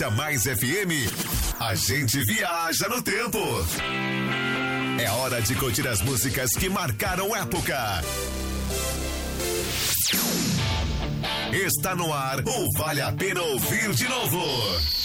Mais FM, a gente viaja no tempo. É hora de curtir as músicas que marcaram época. Está no ar ou vale a pena ouvir de novo?